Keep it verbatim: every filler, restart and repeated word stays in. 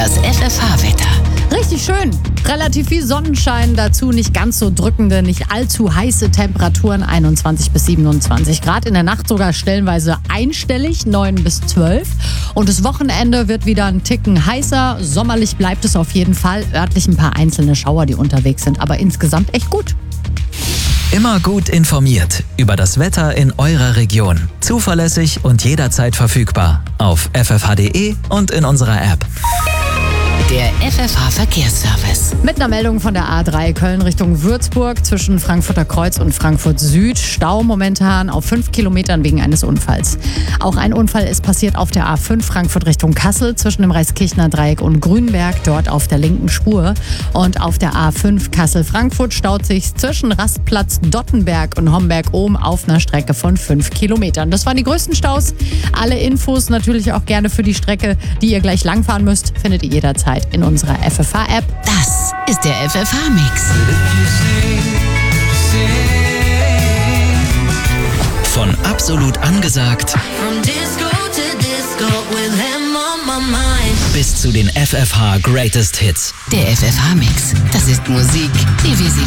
Das F F H-Wetter. Richtig schön. Relativ viel Sonnenschein, dazu nicht ganz so drückende, nicht allzu heiße Temperaturen, einundzwanzig bis siebenundzwanzig Grad. In der Nacht sogar stellenweise einstellig, neun bis zwölf. Und das Wochenende wird wieder ein Ticken heißer. Sommerlich bleibt es auf jeden Fall. Örtlich ein paar einzelne Schauer, die unterwegs sind, aber insgesamt echt gut. Immer gut informiert über das Wetter in eurer Region. Zuverlässig und jederzeit verfügbar auf f f h punkt d e und in unserer App. Der F F H-Verkehrsservice. Mit einer Meldung von der A drei Köln Richtung Würzburg zwischen Frankfurter Kreuz und Frankfurt Süd. Stau momentan auf fünf Kilometern wegen eines Unfalls. Auch ein Unfall ist passiert auf der A fünf Frankfurt Richtung Kassel zwischen dem Reiskirchner Dreieck und Grünberg, dort auf der linken Spur. Und auf der A fünf Kassel-Frankfurt staut sich zwischen Rastplatz Dottenberg und Homberg-Ohm auf einer Strecke von fünf Kilometern. Das waren die größten Staus. Alle Infos natürlich auch gerne für die Strecke, die ihr gleich langfahren müsst, findet ihr jederzeit in unserer F F H-App. Das ist der F F H-Mix. Von absolut angesagt bis zu den F F H Greatest Hits. Der F F H-Mix. Das ist Musik, wie wir sie